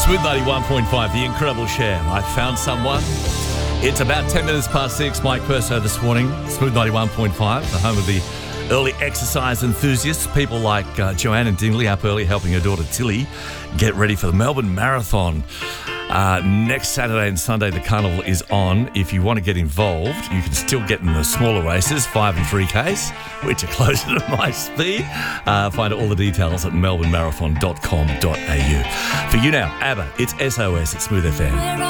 Smooth 91.5, The Incredible Cher. I found someone. It's about 10 minutes past 6. Mike Perso this morning. Smooth 91.5, the home of the early exercise enthusiasts. People like Joanne and Dingley up early helping her daughter Tilly get ready for the Melbourne Marathon. Next Saturday and Sunday, the carnival is on. If you want to get involved, you can still get in the smaller races, 5 and 3Ks, which are closer to my speed. Find all the details at melbournemarathon.com.au. For you now, ABBA, it's SOS at Smooth FM.